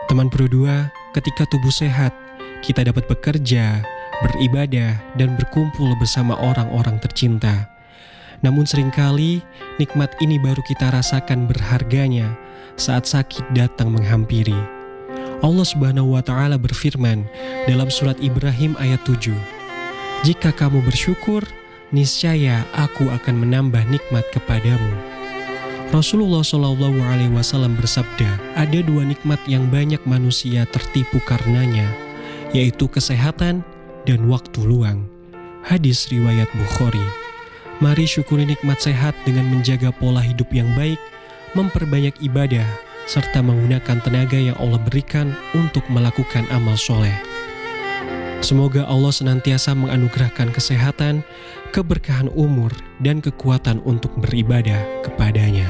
Teman Pro 2, ketika tubuh sehat, kita dapat bekerja, beribadah, dan berkumpul bersama orang-orang tercinta. Namun seringkali, nikmat ini baru kita rasakan berharganya saat sakit datang menghampiri. Allah Subhanahu wa Ta'ala berfirman dalam surat Ibrahim ayat 7, "Jika kamu bersyukur, niscaya aku akan menambah nikmat kepadamu." Rasulullah SAW bersabda, ada dua nikmat yang banyak manusia tertipu karenanya, yaitu kesehatan dan waktu luang. Hadis riwayat Bukhari. Mari syukuri nikmat sehat dengan menjaga pola hidup yang baik, memperbanyak ibadah, serta menggunakan tenaga yang Allah berikan untuk melakukan amal soleh. Semoga Allah senantiasa menganugerahkan kesehatan, keberkahan umur, dan kekuatan untuk beribadah kepadanya.